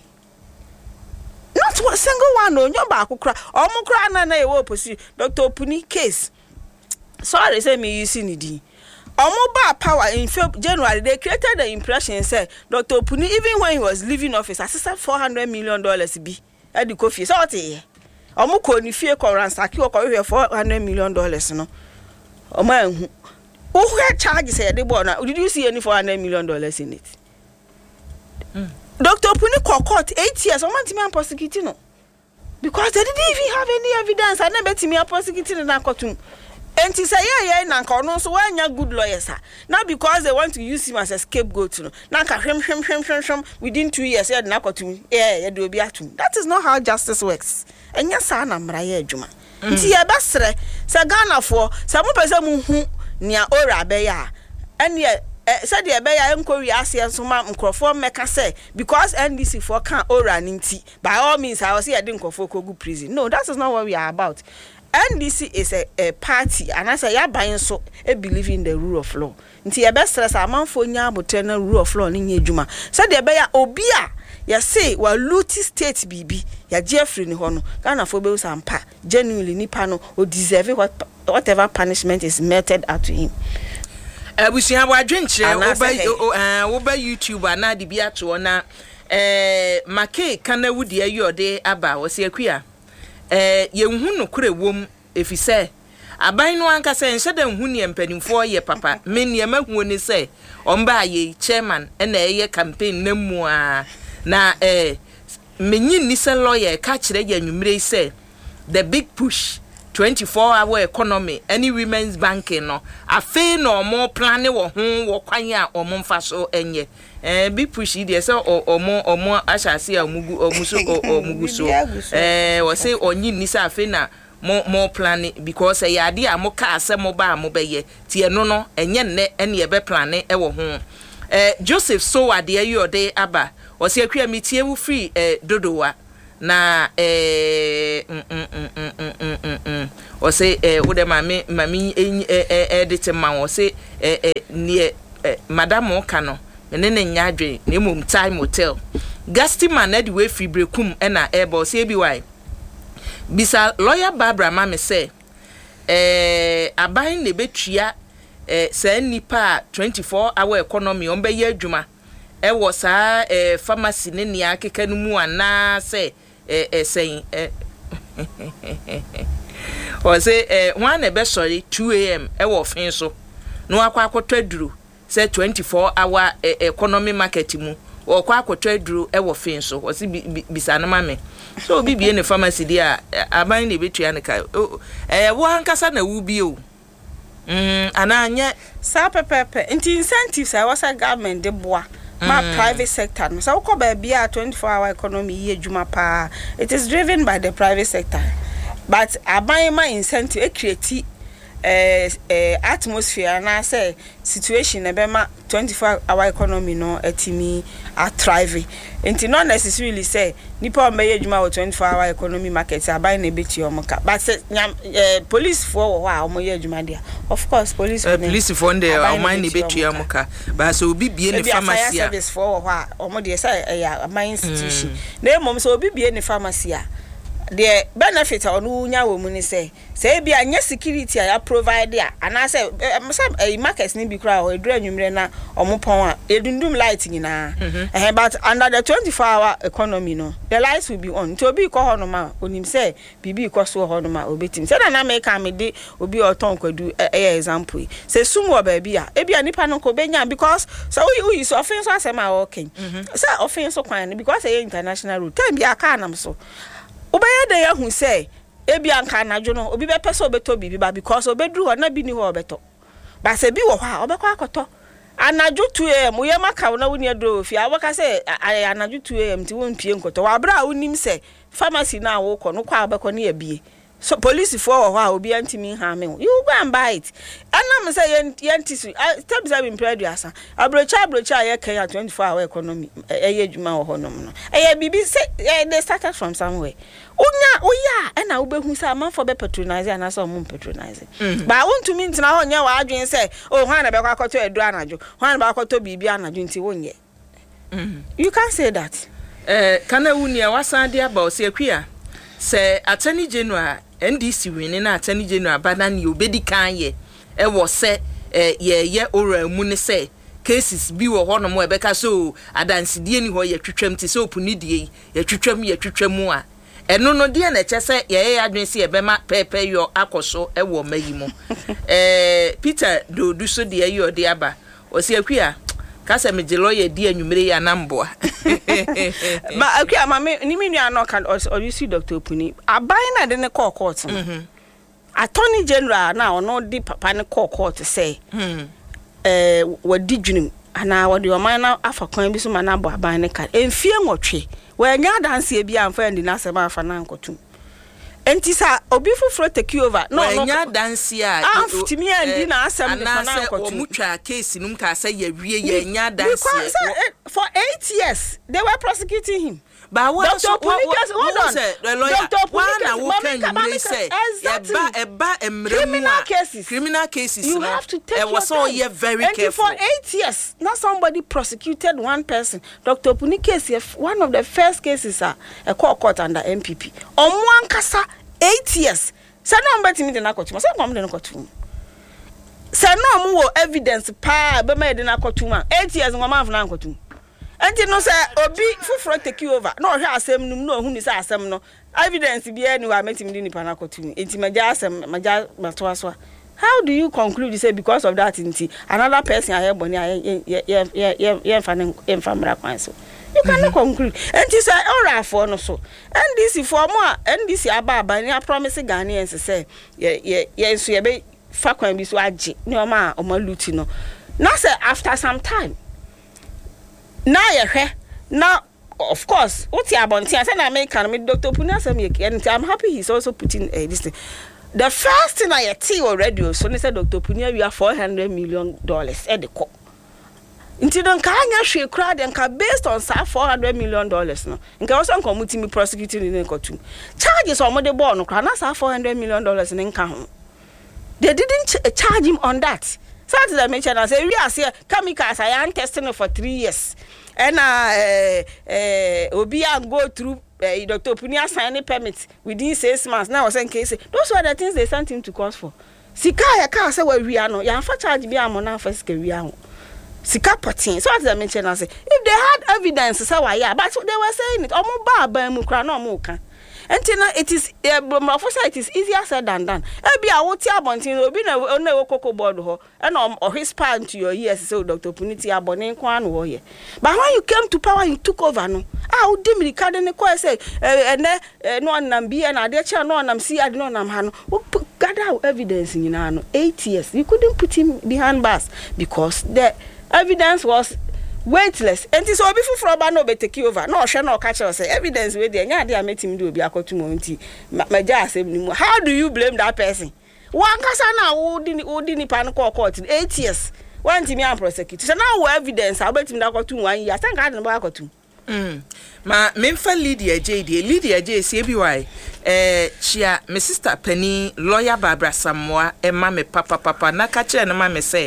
Speaker 1: not one single one no nyo ba akokra omo kra na na e wo posi Doctor Puni case sorry say me you see nidi omo ba power in January they created the impression say Doctor Puni even when he was leaving office assisted four hundred million dollars bi e di kofi so what e omo ko ni fie ko ransack o ko we four hundred million dollars no omo anhu who charges say dey born did you see any four hundred million dollars in it mm. Doctor Puni ko court eight years omo ntimi am prosecute no because they didn't even have any evidence and na betimi am prosecute na courtroom enti say yeah yeah na nka no so wanya good lawyers ah now because they want to use him as a scapegoat no na nka hwem hwem hwem hwem hwem within two years yeah na courtroom yeah yeah do obi atum that is not how justice works enya sa na mra ye adwuma nti ye besre se Ghana for se mo pese mu hu nia ora be ya ene se de be ya enko wi ase so ma nkrofo meka say because N D C for kan ora nti by all means I was here de nkrofo ko gu prison no that is not what we are about. N D C is a, a party and I say ya ban so e believe in the rule of law nti ye besre sa amanfo nya abotre na rule of law ni nya adwuma se de be ya obi a ya say wa luti state bibi ya Jeffrey ni hono Ghana for be usampa genuinely nipa no o deserve what, whatever punishment is meted out to him.
Speaker 2: Abusia wa dwenche oba oba YouTube ana de bi ato na eh make kana wudi ayode aba wo se akua eh yenhu no kure wom efise aban no anka se nhyɛ da nhu ne mpanimfo ye papa me ne mahu ni se omba ye chairman na eye campaign na mu a na eh menyi ni se lawyer ka kire ya nwumre se the big push twenty-four hour economy any women's banking no afi no mo plan wo ho wo kwan a omo mfa so enye eh big push dey say omo omo ashase amugu omuso omugu so eh wo say onyi ni say afi na mo mo plan because e yade a mo ka asem ba mo beye tie no no enye nne ene ye be plan e wo ho eh Joseph so ade ayi ode aba wo say akwa mi tie wu free eh dodowa na eh mm mm mm mm mm mm o say eh wo de mami mami eh eh de tema wo say eh eh ne madam o ka no ne ne nya adwe ne mum time hotel Gastiman na de we free brekum e na airboss say bi why bisa lawyer Barbara mama say eh aban ne betua eh sa nipa twenty-four hour economy on be ye adwuma e wo sa eh pharmacy ne ne akeka no mu ana say eh eh saying eh o say eh one na be sorry two a m e wo fin so no akwa akotwa duru say twenty-four hour eh, economy market mu o kwa akotwa duru e wo fin so o say bisa no mame so obi bie ne pharmacy dia aban ne betua ne ka eh wo ankasa na wu bi o mm ananya
Speaker 1: sa pepepe inti incentives I was a government de boa my mm. private sector no so ko ba bia twenty-four hour economy ye adwuma pa it is driven by the private sector but aban ma incentive e create eh eh atmosphere na say situation e be ma twenty-four hour economy no etimi a thrive enti not necessarily say nipa on be adwuma wo twenty-four hour economy market aban na beti omoka but say eh police for wo a omo ye adwuma dia of course police
Speaker 2: uh, police for the aban na beti omoka but so obi bie ne pharmacy
Speaker 1: a service for wo a omo de say eh aban institution na mom so obi bie ne pharmacy a the benefit on nya wo mu ni say say bia anya security a provide a ana say e markets ni bi kra o edura nwumre na omopon a edundum light nyina eh but under the twenty-four hour economy no the lights will be on to be ko hono ma onim say bibi ko so hono ma obetim say na make am de obi oton kwadu e example say sumo ba bia e bia nipa no ko benya because so we use offense asema working say offense kwan because e international route time bia ka nam so obeye de ya hu say ebi anka najo no obi be pese obeto bibi ba because obedru ho na bi ni ho obeto ba se bi wo ha obekọ akoto anajo two a m ye maka na woni do fi awaka say anajo two a m ti won pie nkoto wa bra unim say pharmacy na wo kọ no kwa obekọ na ebie so police for wo ha obi antimi ha me you go and buy it anam say yentisu step say been proud asa abrocha abrocha ye kan twenty-four hour economy eye adwuma wo honom no eye bibi say they started from somewhere unya oya e na obehu say man for be patronize and so mum patronize but I want to mean na ho nya wa adwen say oh hwan na be kwa akoto edu anajo hwan na be akoto bibi anajo nti wonye you can say that
Speaker 2: eh kana wunia wasan dia ba o se akua say attorney general N D C winning na attorney general banani obedi kan ye e wo se eh ye ye ora mu ne say cases bi wo ho no mo e beka so adanside ni ho ye twetwam ti so opuni die ye twetwam ye twetwam a eno no die na che se ye ye adwen se e be ma pepe yo akoso e wo mayi mo eh Peter do du so de ye ode aba o se akua kasa me je lawyer di anwumere ya namboa
Speaker 1: ba akua ma me ni menu ano kan or you see Doctor Opuni abai na de ne court court mhm attorney general na ono di papa ne court court say mhm eh wadi dwunim ana wadi o man na afa kwan bi so ma na abo abai ne kan enfie nwotwe we nya danse bi amfa ndi na sema afa na nkotum enti sa obi fufuro take over no no
Speaker 2: nya danse a
Speaker 1: aftimi andi na asem de na nkotum
Speaker 2: o mutwa case num ka say ya wie ya nya danse
Speaker 1: for eight years they were prosecuting him
Speaker 2: but what
Speaker 1: so what
Speaker 2: was the lawyer one na wo kan you say eba eba emremu
Speaker 1: criminal cases
Speaker 2: criminal cases
Speaker 1: you have to take
Speaker 2: it was all year very
Speaker 1: and
Speaker 2: careful
Speaker 1: for eight years not somebody prosecuted one person Doctor Opuni case one of the first cases are a court court under M P P omo ankasa eight years say no mbeti me de na kotu say kom de na kotu say no mo evidence pa be me de na kotu eight years ngoma af na kotu Enti no say obi fufuro take you over. No hwe asem num no hu ni say asem no. Evidence bi e ni wa metim di ni pana kotu. Enti maja asem maja mato aso. How do you conclude say because of that inti another person aye boni aye ye ye ye ye mfa ye mfa mra kwan so? You cannot mm-hmm. conclude. Enti say ora for no so. N D C for mo a N D C aba aba ni promise Ghanaians say ye ye ye so ye be fa kwan bi so age ni o ma o ma luti no. Now say after some time now ye hwe now of course what you abonti I say na American me Doctor Punia say me and I'm happy he's also putting uh, this thing. The first thing I see already so they said Doctor Punia we are four hundred million dollars at the co. Until don't kanya hwe kra dem ka based on sa four hundred million dollars no. Nka also nkomuti me prosecuting in kotu. Charges on the board no kra na sa four hundred million dollars in nka ho. They didn't ch charge him on that. So to the mention I say we are say chemicals I am testing for three years. And uh uh obi and go through uh, Doctor Punia sign a permit within six months. Now I was saying case those were the things they sent him to court for. Sika ya ka say where we are no. Ya fa charge bi am na fa sika we are. Sika potin. So as I mentioned I say if they had evidence say why yeah, but they were saying it. Omo ba ba mu kra na omo kan. Until now it is uh, it is easier said than done. Ebi a woti abontin obi na na wo koko board ho and or his part to your ears so Doctor Puniti abonin kwan wo here. But when you came to power you took over no. Ah wo dim ricard ne ko say eh eh no nam bi na de che no nam si ade no nam ha no. Gather evidence nyina no eight years. You couldn't put him behind bars because the evidence was weightless. And so obi fufuro ba no be take over. No hwe no ka che say evidence we dey nya dey ametim do obi akotu mo nti. Maja asem ni mu. How do you blame that person? One kasa na wo di wo di ni pan court eight years. One timi am prosecute. So now we evidence abetim da akotu one year. San ka dey no akotu.
Speaker 2: Mm. Ma memfa Lydia J D. Lydia J C B Y. Eh chia me sister Penny lawyer Barbara Samoa e ma me papa papa na ka che no ma me say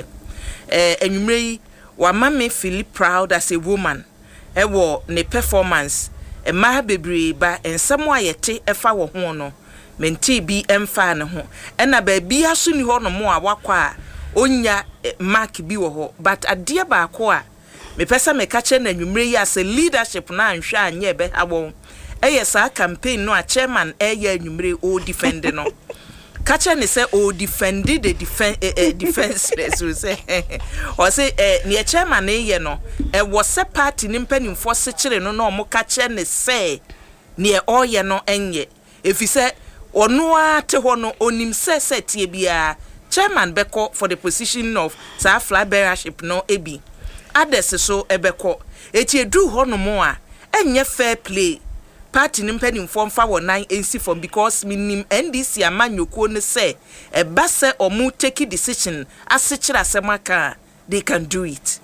Speaker 2: eh enwumre yi wa mama feel proud as a woman e wo ne performance e ma bebre ba ensem ayete e fa wo ho no menti bi emfa ne ho e na ba bi aso ni ho no mo a wakwa a onya mark bi wo ho but ade ba ko a me pesa me ka che na nwumre yi as a leadership na anhwe anye be awon e yesa campaign no a chairman e ya nwumre o defend no Kacha ni say o defend the defense eh, eh, defenseless we say or say eh near chairman eh ye no e was a party ni mpanimfo se kire no no mo kacha ni say near all ye no enye if you say ono ate ho no onim say say tie bia chairman beko for the position of sa flag bearership no ebi others so ebeko eti edu ho no mo a enye fair play party nimpeni mfomfa wo nine ensi from because minim N D C amanyoko ne say e ba se omu take decision asechira semaka they can do it.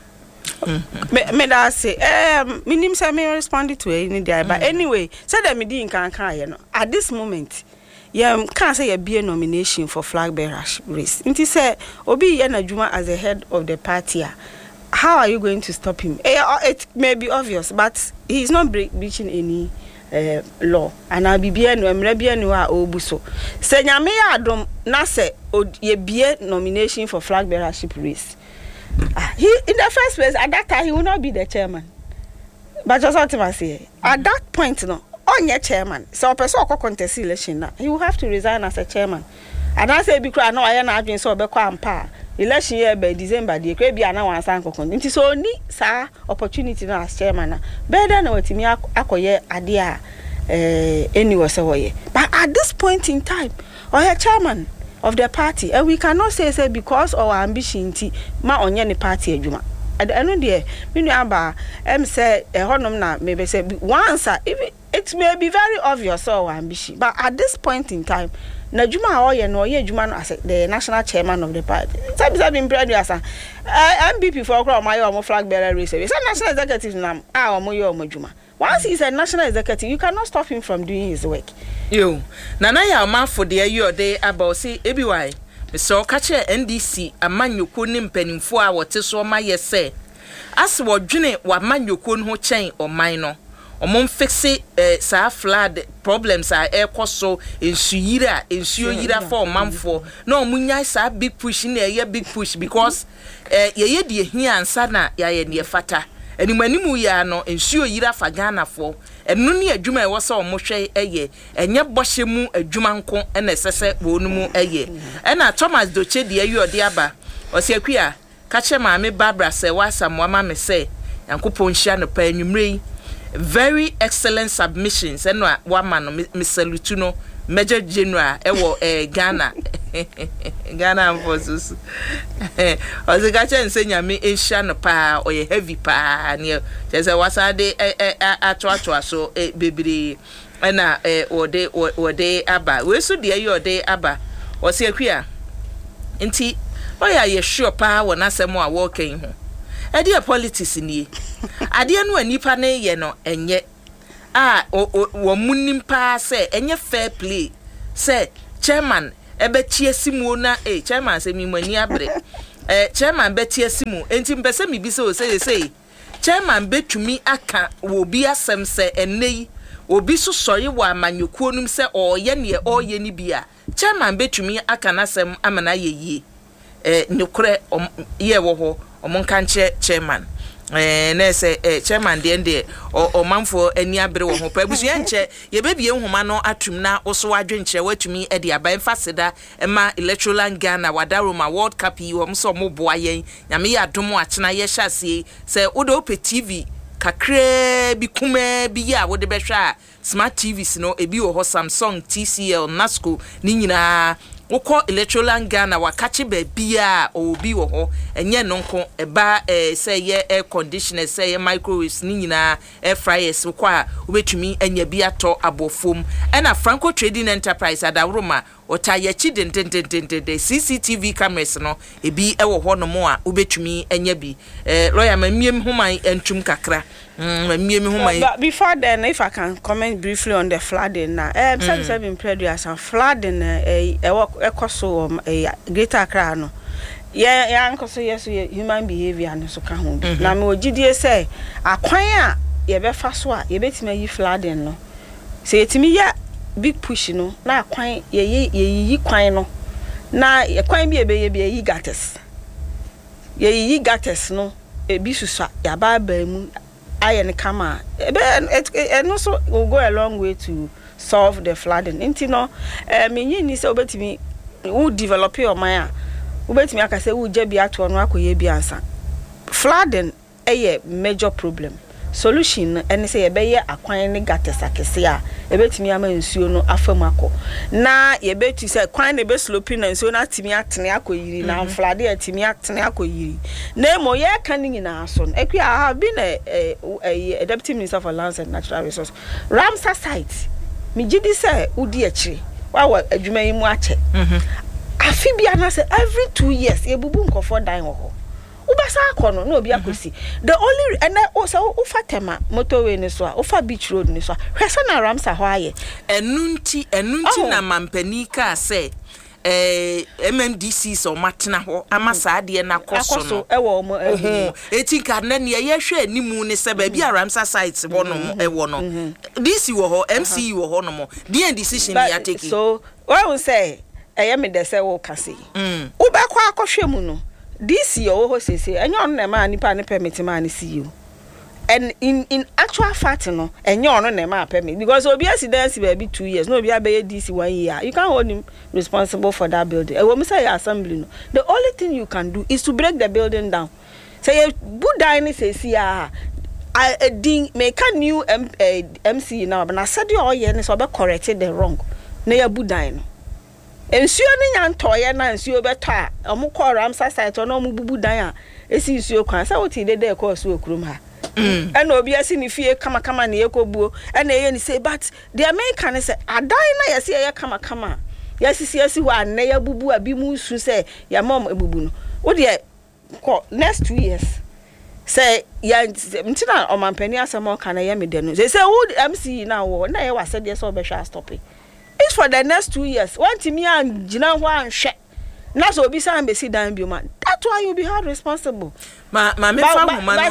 Speaker 2: Mm-hmm. me me da say um minim say me respond to any day but anyway say that me di nkan kan ye no at this moment yeah can say ye be a nomination for flag bearer race nti say obi ye na adwuma as the head of the party. How are you going to stop him? It may be obvious, but he's not breaching any uh, law. And I'll be bien no emrebia no a obuso. Se nyame adom na se ye be nomination for flag bearership race. Uh, he in the first place at that time he will not be the chairman. But just what I say at that point no on your chairman. So person ko contest election na he will have to resign as a chairman. And I say because no I na adwin so obekọ ampa. Election year by December the kwe bia na wan san kokon nti so ni sa opportunity na as chairman na better na watimi akoye ade a eh any wose woye but at this point in time or a chairman of the party and we cannot say say because our ambition ti ma onye ne party adwuma at the end of the day me nu aba em say e honom na maybe say once even it may be very obvious our ambition but at this point in time na juma oye no oye juma no as the national chairman of the party sabi sabi impressed as a M P P for okra my omo flag bearer race say national executive nam ah omo ye omo juma once he's a national executive you cannot stop him from doing his work yo na na ya ma for the you dey about say ebi why me so ka che N D C amanyoko ni mpanimfo a wote so ma ye say as wo dwene wa manyoko no ho chen o man no omon fixe eh, sa flood problems are air so ensuyira ensuyo yira for manfo no omunya sa big push na ye big push because eh ye ye de hia ansa na ya ye ne fata animanimu ya no ensuo yira fa Ghana fo enu ne adwuma e wo se omo hwe eye enye bohye mu adwuma nko na esese wonu mu eye na Thomas Doche de ayi ode aba osiakua ka che maame Barbara se wasa moama me se yankopon hia no pa anwumre very excellent submissions eno wama no me salute no Major General ewo eh Ghana Ghana forces ozi ka che nse nyame ehia no pa oye heavy pa ne je wasa de ato ato aso bebiri na eh ode ode aba we so de ayi ode aba osi akua nti oya ye sure pa wona asem a wo kan ho e de politics nie ade no anipa ne ye no enye ah wo munim pa se enye fair play se chairman ebe tiesimu na eh chairman se mi mani abre eh chairman be tiesimu enti mpese mi bi se o se se chairman betumi aka wo bi asem se enei obi so sori wa amanyokuo num se oye ne oye ni bia chairman betumi aka na asem amana yeye eh nyukre ye wo ho omonka nche chairman eh na se eh chairman de ende o manfo ani abere wo ho pa abusu enche ye bebie nhoma no atum na oso adwenche watumi e de aban faseda ema electoral Ghana wadaroma World Cup yi wo so mo boa yen nyame ya domo achena ye hyasie se odo pe T V kakre bi kuma bi ya wo de behwa smart T Vs no ebi wo ho Samsung, T C L, Nasco ni nyina woko electoral Ghana wakache ba bia obi wo ho enye no nko eba eh, say ye air conditioner say ye microwaves ni nyina air fryers woko a obetumi anya bi ato abofom na Franco Trading Enterprise adawroma ota ye chi den den den den C C T V cameras no ebi ewo ho no mo a obetumi anya bi eh lawyer mamiem human entum kakra mm mamiem human.
Speaker 1: But before then, if I can comment briefly on the flooding now, eh mm. I've been previous and flooding eh ekoso eh Greater Accra no yeah yeah nkoso yes human behavior no so ka ho na me ogidie say akwan a ye be fa so a ye betime yi flooding no say etimi ya big push no na akwan ye ye yi kwan no na ye kwan bi e be ye bi yi gates ye yi gates no e bi susa ya ba ba mu aye ne kama e be no so will go a long way to solve the flooding inti no eh me yin ni say obetimi who develop your mind ubetimi aka say who je bi ato no akoye bi ansa flooding eye major problem solution ene say ye be ye akwan ne gatesa kese a ebetimi ama nsuo no afam akọ na ye betu say kwan ne be sloping na nsuo na atimi atene akoyiri na flooding atimi atene akoyiri na mo ye kan nyina aso no ekwi I have been a, a, a deputy minister for lands and natural resources Ramsar site mi gidi say udi echi wa wa adwuma yi mu ache mhm afibia na say every two years e bubu nkofo dan ho ubasa akono no obi akosi the only and also ufa tema motorway ni so a ufa beach road ni so a hwesa na Ramsar ho aye
Speaker 2: enunti enunti na mampani ka say eh M M D C so matena ho amasa ade na koso no
Speaker 1: ewo mo eh
Speaker 2: etinka na ne ye hwe animu ne se ba bi Ramsar site wo no ewo no D C wo ho M C wo ho no mo the decision ya take
Speaker 1: so what we say eh me de say wo ka say mm wo be kwa akohwe mu no this year oh say say enyo no na ma nipa ne permit ma ne see you and in in actual fact no enyo no na ma permit because obi accident be be two years no obi abeye D C one year you can't hold him responsible for that building e wo me say assembly no the only thing you can do is to break the building down say budan ni say see ah I ding make a new M C now but na said you all ye ni so be corrected the wrong na ya budan no ensuo ni nyantoye na ensuo beto a omukọ Ramsar site no omububu dan a esi ensuo kwan sa woti dede e course okurum ha mm and obi asi ni fie kama kama na yekobuo and eye ni say but the American say adan na yesi eye kama kama yesi yesi ho an na ya bubu abi mu su say ya mom ebubu no wo de next two years say ya ntina omampani asemo kan na ye me de no say say wo M C na wo na ye wase de so be hwa stop it. It's for the next two years. One to me and Jina Juan share. Not so be some besi dan bioma. That's why you be held responsible. Ma ma me fa mo ma no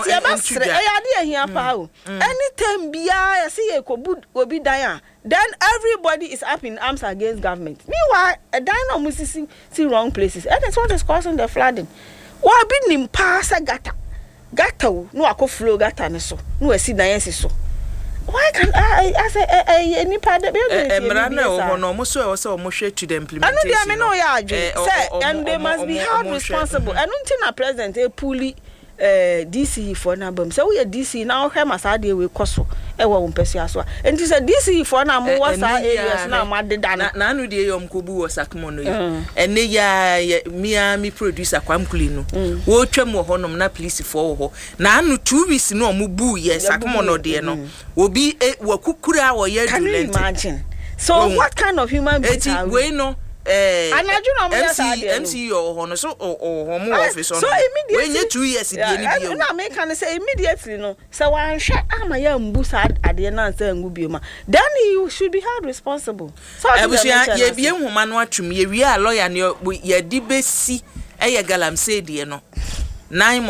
Speaker 1: e here pa. Anytime bia see e ko will be dan then everybody is up in arms against government. Meanwhile, a dan no musisi see wrong places. And that's what is causing the flooding. Wa bi nim pa sa gata. gata wo no akọ flow gata ne so no asi dan si so why can I I say eh any part be
Speaker 2: eh mra na o no mo so e wo say o mo hwe to the implementation
Speaker 1: anu dia me no ya adwe say and they must be held responsible anu ntina president e puli eh D C for na bam say we D C na o hwe masade we koso e wo mpesi aso enti say D C for na mo wa sa areas na ma deda
Speaker 2: na na anu die yom kobu wo sakmono yi ene ya mia mi producer kwamkuli no wo twam wo honom na police for wo ho na anu two weeks no mo bu ye sakmono de no obi wakukura wo ye
Speaker 1: do lent. Can you imagine? So um, what kind of human being are we?
Speaker 2: No, eh,
Speaker 1: M
Speaker 2: C or hono so or home office on.
Speaker 1: So immediately
Speaker 2: when you two years in the
Speaker 1: na me can say immediately no. So wan hwe ama ya mbusa ade na nsa ngubi ma. Then you should be held responsible. So
Speaker 2: abusia ye bie nhoma no atwum ye wi a lawyer ne ye di besi eye galamsey de no. Nine